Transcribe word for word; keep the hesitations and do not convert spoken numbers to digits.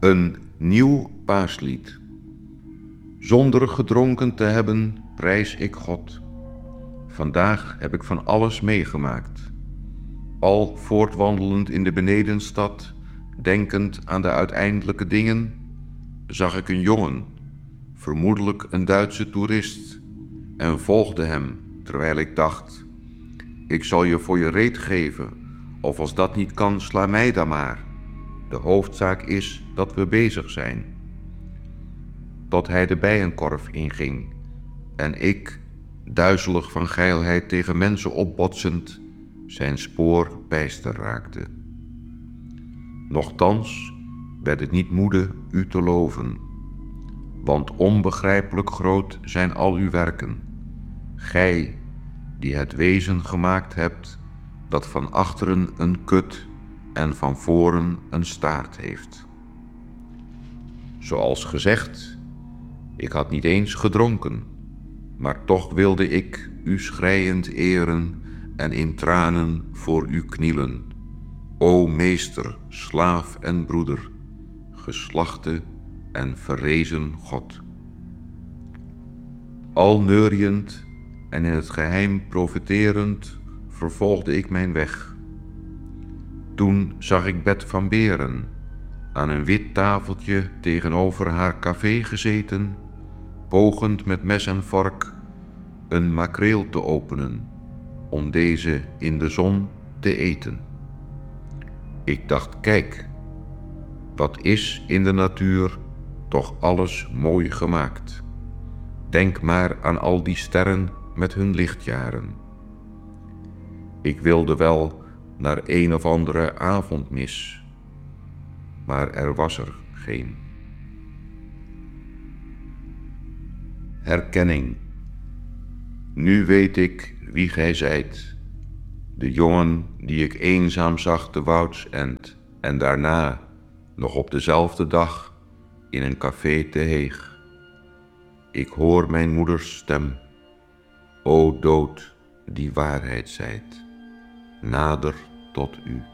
Een nieuw paaslied. Zonder gedronken te hebben, prijs ik God. Vandaag heb ik van alles meegemaakt. Al voortwandelend in de benedenstad, denkend aan de uiteindelijke dingen, zag ik een jongen, vermoedelijk een Duitse toerist, en volgde hem, terwijl ik dacht: ik zal je voor je reet geven, of als dat niet kan, sla mij dan maar. De hoofdzaak is dat we bezig zijn. Tot hij de bijenkorf inging en ik, duizelig van geilheid tegen mensen opbotsend, zijn spoor bijster raakte. Nochtans werd het niet moede u te loven, want onbegrijpelijk groot zijn al uw werken. Gij, die het wezen gemaakt hebt, dat van achteren een kut en van voren een staart heeft. Zoals gezegd, ik had niet eens gedronken, maar toch wilde ik u schreiend eren en in tranen voor u knielen. O meester, slaaf en broeder, geslachte en verrezen God. Al neuriënd en in het geheim profiterend vervolgde ik mijn weg. Toen zag ik Bet van Beren aan een wit tafeltje tegenover haar café gezeten, pogend met mes en vork een makreel te openen, om deze in de zon te eten. Ik dacht: kijk, wat is in de natuur toch alles mooi gemaakt. Denk maar aan al die sterren met hun lichtjaren. Ik wilde wel naar een of andere avondmis, maar er was er geen. Herkenning. Nu weet ik wie gij zijt, de jongen die ik eenzaam zag te Woudsend en daarna, nog op dezelfde dag, in een café te Heeg. Ik hoor mijn moeders stem: o dood, die waarheid zijt, nader tot u.